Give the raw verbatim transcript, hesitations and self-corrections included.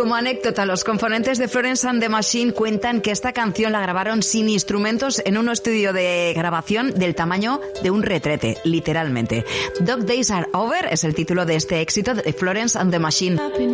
Como anécdota, los componentes de Florence and the Machine cuentan que esta canción la grabaron sin instrumentos en un estudio de grabación del tamaño de un retrete, literalmente. Dog Days Are Over es el título de este éxito de Florence and the Machine.